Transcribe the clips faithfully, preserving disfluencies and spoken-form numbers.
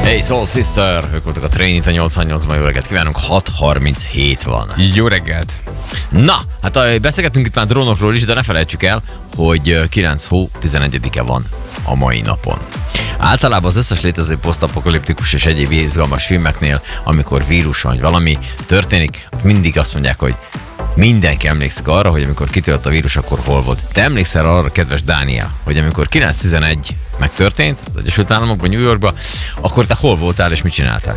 Hey Soul Sister, ők voltak a Train-it a nyolcvannyolcban, jó reggelt kívánunk, hat harminchét van. Jó reggelt! Na, hát beszélgettünk itt már drónokról is, de ne felejtsük el, hogy kilenc hó tizenegyedike van a mai napon. Általában az összes létező posztapokaliptikus és egyéb izgalmas filmeknél, amikor vírus vagy valami történik, mindig azt mondják, hogy mindenki emlékszik arra, hogy amikor kitört a vírus, akkor hol volt. Te emlékszel arra, kedves Dániel, hogy amikor kilenc tizenegy megtörtént az Egyesült Államokban, New Yorkban, akkor te hol voltál és mit csináltál?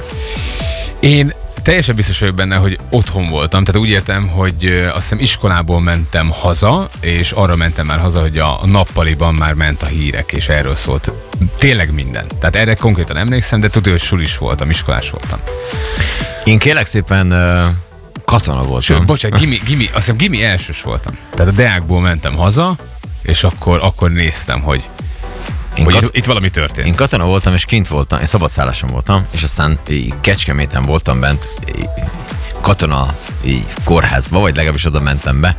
Én teljesen biztos vagyok benne, hogy otthon voltam, tehát úgy értem, hogy azt hiszem iskolából mentem haza, és arra mentem már haza, hogy a nappaliban már ment a hírek, és erről szólt tényleg minden. Tehát erre konkrétan emlékszem, de tudja, hogy sulis voltam, iskolás voltam. Én kérlek szépen uh, katona voltam. Sőt, bocsánat, gimi, gimi, azt hiszem gimi elsős voltam. Tehát a deákból mentem haza, és akkor, akkor néztem, hogy Én hogy kat- itt, itt valami történt. Én katona voltam, és kint voltam, én szabadszálláson voltam, és aztán Kecskeméten voltam bent katona kórházba, vagy legalábbis oda mentem be,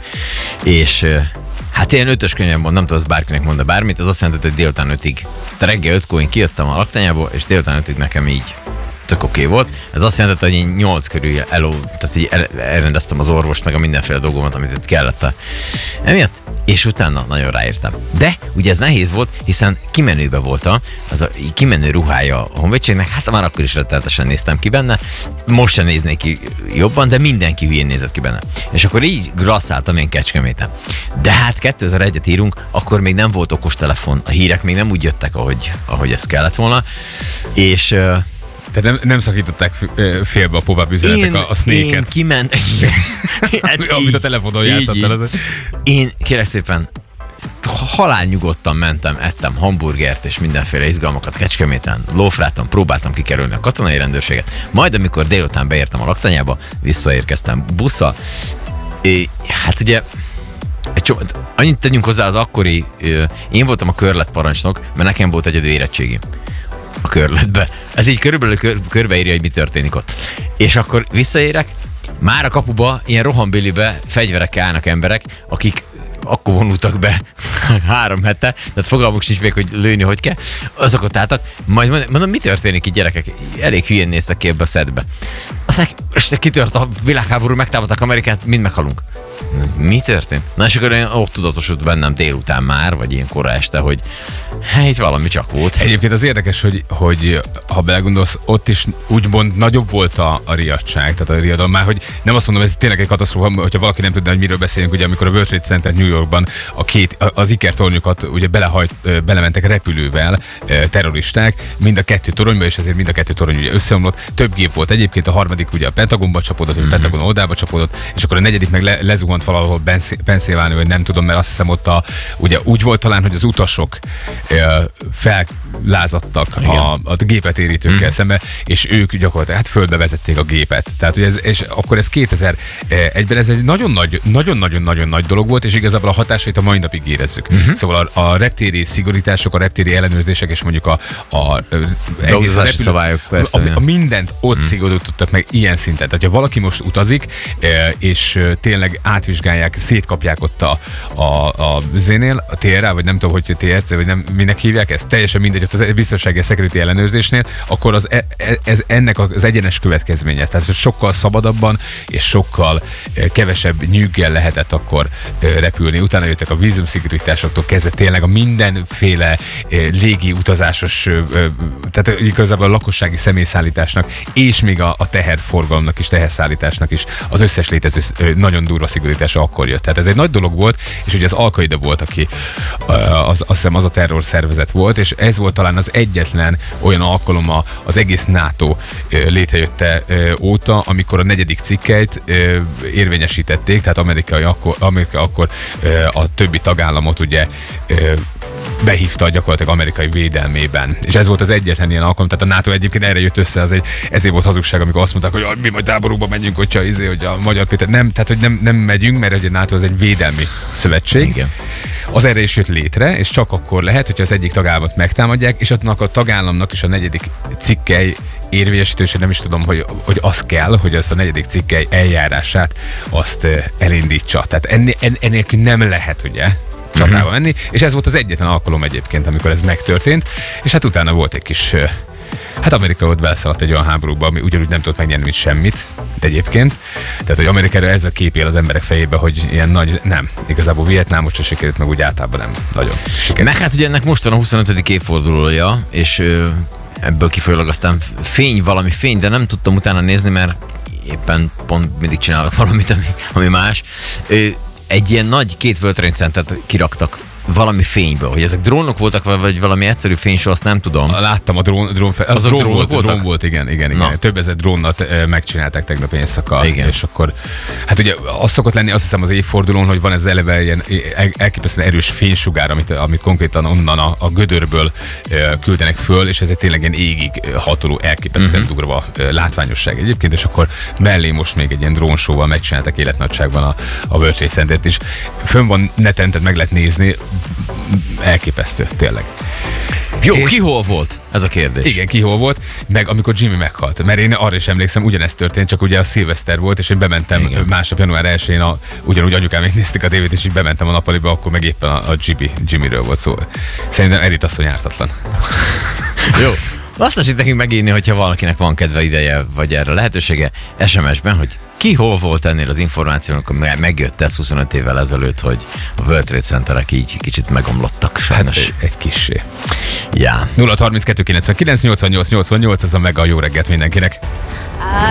és hát ilyen ötös könyvem van, nem tudom, az bárkinek mondani bármit, az azt jelenti, hogy délután ötig, te reggel ötkor én kijöttem a laktanyából, és délután ötig nekem így tök oké volt. Ez azt jelenti, hogy én nyolc körül elő, tehát így el, elrendeztem az orvost, meg a mindenféle dolgomat, amit itt kellett. Emiatt, és utána nagyon ráértem. De ugye ez nehéz volt, hiszen kimenőbe voltam, az a kimenő ruhája a honvédségnek, hát már akkor is rettenetesen néztem ki benne, most sem néznék ki jobban, de mindenki hülyén nézett ki benne. És akkor így grasszáltam én Kecskeméten. De hát kétezer-egyet írunk, akkor még nem volt okostelefon, a hírek még nem úgy jöttek, ahogy, ahogy ez kellett volna, és tehát nem, nem szakították félbe a pop-up üzenetek, a, a Snake-et. Én kiment... Amit a telefonon játszottál. Az... Én kérlek szépen halálnyugodtan mentem, ettem hamburgert és mindenféle izgalmakat Kecskeméten, lófráltam, próbáltam kikerülni a katonai rendőrséget. Majd amikor délután beértem a laktanyába, visszaérkeztem busszal. É, hát ugye... Egy annyit tegyünk hozzá az akkori... Én voltam a körletparancsnok, mert nekem volt egyedül érettségi a körletbe. Ez így körülbelül kör, körbeírja, hogy mi történik ott. És akkor visszaérek, már a kapuba ilyen rohambilibe fegyverekkel állnak emberek, akik akkor vonultak be három hete, tehát fogalmuk sincs még, hogy lőni hogy kell. Azok ott álltak, majd mondom, mi történik itt, gyerekek? Elég hülyén néztek ki ebbe a szedbe. Aztán, és kitört a világháború, megtámadtak Amerikát, mind meghalunk. Mi történt? Na és akkor ott tudatosult bennem délután már, vagy ilyen kora este, hogy hát itt valami csak volt. Egyébként az érdekes, hogy, hogy ha belegondolsz, ott is úgymond nagyobb volt a, a riadtság, tehát a riadalom már, hogy nem azt mondom, ez tényleg egy katasztrófa, hogyha valaki nem tudná, hogy miről beszélünk, ugye amikor a World Trade Center New Yorkban a két, az ikertornyokat ugye belehajt, belementek repülővel terroristák, mind a kettő toronyba, és ezért mind a kettő torony ugye összeomlott. Több gép volt egyébként, a harmadik ugye a Pentagonba csapódott, vagy a Pentagon oldalába csapódott, és akkor a negyedik meg le, lezuhant valahol Pennsylvania, vagy nem tudom, mert azt hiszem ott a, ugye úgy volt talán, hogy az utasok fellázadtak a, a gépet érítőkkel mm. szembe, és ők gyakorlatilag hát földbe vezették a gépet. Tehát, ugye ez, és akkor ez kétezer-egyben ez egy nagyon-nagyon-nagyon-nagyon nagy dolog volt, és igazából a hatásait a mai napig érezzük. Mm-hmm. Szóval a, a reptéri szigorítások, a reptéri ellenőrzések, és mondjuk a, a, egész repülő, szabályok, persze, a, a mindent ott mm. szigorítottak meg ilyen szinten. Tehát, ha valaki most utazik, és tényleg átvizsgálják, szétkapják ott a, a, a zénél, a té er á, vagy nem tudom, hogy té er cé, vagy nem, minek hívják ezt, teljesen mindegy, ott az biztonsági security ellenőrzésnél, akkor az, ez ennek az egyenes következménye. Tehát sokkal szabadabban és sokkal kevesebb nyűggel lehetett akkor repülni. Utána jöttek a vízumszigorításoktól kezdve tényleg a mindenféle légi utazásos, tehát igazából a lakossági személyszállításnak, és még a, a teherforgalomnak is, teherszállításnak is az összes létező nagyon durva szigorítása akkor jött. Tehát ez egy nagy dolog volt, és ugye az Al-Qaida volt, aki az, azt hiszem az a terrorszervezet volt, és ez volt talán az egyetlen olyan alkalom az egész NATO létrejötte óta, amikor a negyedik cikkeit érvényesítették, tehát amerikai akkor, Amerika akkor a többi tagállamot ugye behívta gyakorlatilag amerikai védelmében. És ez volt az egyetlen ilyen alkalom, tehát a NATO egyébként erre jött össze, az egy, ezért volt hazugság, amikor azt mondták, hogy mi majd táborúba megyünk, hogyha izé, hogy a Magyar Péter nem, tehát hogy nem, nem megyünk, mert ugye a NATO az egy védelmi szövetség. Igen. Az erre is jött létre, és csak akkor lehet, hogyha az egyik tagállamot megtámadják, és annak a tagállamnak is a negyedik cikkely érvényesítőse, nem is tudom, hogy, hogy az kell, hogy ezt a negyedik cikkely eljárását azt elindítsa. Tehát ennél, ennélkül nem lehet, ugye, csatába uh-huh. menni, és ez volt az egyetlen alkalom egyébként, amikor ez megtörtént, és hát utána volt egy kis Hát Amerika ott beleszaladt egy olyan háborúba, ami ugyanúgy nem tudott megnyerni, mint semmit egyébként. Tehát, hogy Amerikára ez a kép él az emberek fejébe, hogy ilyen nagy, nem. Igazából Vietnámot se sikerült, meg úgy általában nem nagyon sikerült. Meg hát ugye ennek most van a huszonötödik évfordulója, és ö, ebből kifolyólag aztán fény, valami fény, de nem tudtam utána nézni, mert éppen pont mindig csinálok valamit, ami, ami más. Ö, egy ilyen nagy két World Trade Centert kiraktak valami fényből, hogy ezek drónok voltak, vagy valami egyszerű fénysó, azt nem tudom. Láttam a drón, drón fe, az Azok drón drónok volt, voltak? drón volt, igen, igen, igen. Na. Több ezer drónnal e, megcsinálták tegnap éjszaka, Igen. és akkor, hát ugye az szokott lenni, azt hiszem az évfordulón, hogy van ez eleve ilyen el- elképesztően erős fénysugár, amit, amit konkrétan onnan a, a gödörből e, küldenek föl, és ez egy tényleg ilyen égig hatoló, elképesztően uh-huh. durva e, látványosság egyébként, és akkor mellé most még egy ilyen drónsóval megcsináltak életnagyságban a, a World Trade Centert is. Fönn van neten, tehát meg lehet nézni, elképesztő, tényleg. Jó, És- ki hol volt? Ez a kérdés. Igen, ki hol volt, meg amikor Jimmy meghalt. Mert én arra is emlékszem, ugyanezt történt, csak ugye a szilveszter volt, és én bementem Igen. másnap január elsején, a, ugyanúgy anyukám még nézték a tévét, és így bementem a nappaliba, akkor meg éppen a, a Jimmy, Jimmyről volt szó. Szerintem Edith asszony ártatlan. Jó. Lassan nekünk megírni, hogyha valakinek van kedve, ideje, vagy erre lehetősége es em es-ben, hogy ki hol volt ennél az információnak, amikor megjött ez huszonöt évvel ezelőtt, hogy a World Trade Centerek így kicsit megomlottak, Hát sajnos. egy, egy kissé. Ja. nulla harminckettő kilencvenkilenc nyolcvannyolc nyolcvannyolc, ez a meg a jó reggelt mindenkinek.